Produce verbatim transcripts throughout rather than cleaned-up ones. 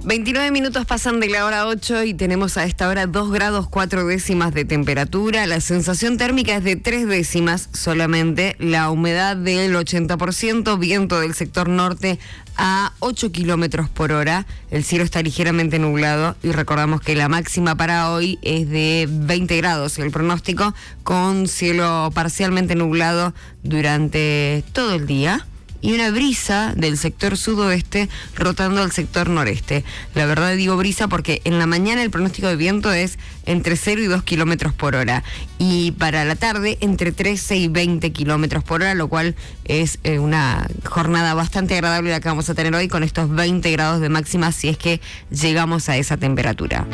veintinueve minutos pasan de la hora ocho y tenemos a esta hora dos grados cuatro décimas de temperatura. La sensación térmica es de tres décimas solamente. La humedad del ochenta por ciento, viento del sector norte a ocho kilómetros por hora. El cielo está ligeramente nublado y recordamos que la máxima para hoy es de veinte grados. El pronóstico con cielo parcialmente nublado durante todo el día. Y una brisa del sector sudoeste rotando al sector noreste. La verdad digo brisa porque en la mañana el pronóstico de viento es entre cero y dos kilómetros por hora. Y para la tarde entre trece y veinte kilómetros por hora, lo cual es eh, una jornada bastante agradable la que vamos a tener hoy con estos veinte grados de máxima si es que llegamos a esa temperatura.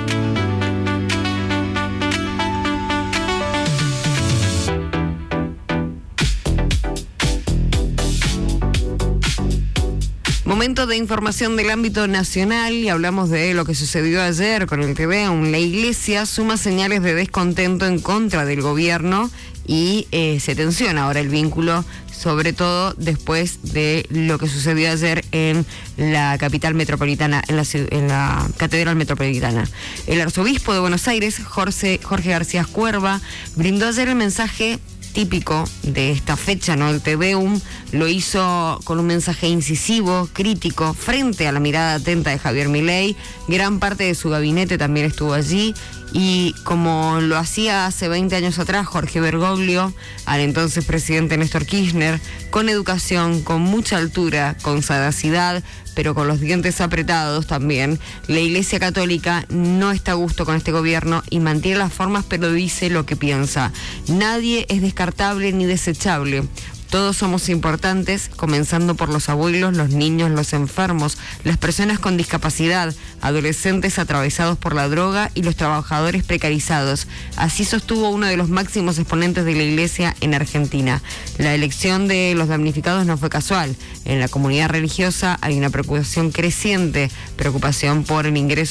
Momento de información del ámbito nacional y hablamos de lo que sucedió ayer con el T V U M. La Iglesia suma señales de descontento en contra del gobierno y eh, se tensiona ahora el vínculo, sobre todo después de lo que sucedió ayer en la capital metropolitana, en la, en la Catedral Metropolitana. El arzobispo de Buenos Aires, Jorge, Jorge García Cuerva, brindó ayer el mensaje típico de esta fecha, ¿no? El T V U M lo hizo con un mensaje incisivo, crítico, frente a la mirada atenta de Javier Milei. Gran parte de su gabinete también estuvo allí y como lo hacía hace veinte años atrás Jorge Bergoglio, al entonces presidente Néstor Kirchner, con educación, con mucha altura, con sagacidad, pero con los dientes apretados también. La Iglesia Católica no está a gusto con este gobierno y mantiene las formas, pero dice lo que piensa. Nadie es descartable ni desechable. Todos somos importantes, comenzando por los abuelos, los niños, los enfermos, las personas con discapacidad, adolescentes atravesados por la droga y los trabajadores precarizados. Así sostuvo uno de los máximos exponentes de la Iglesia en Argentina. La elección de los damnificados no fue casual. En la comunidad religiosa hay una preocupación creciente, preocupación por el ingreso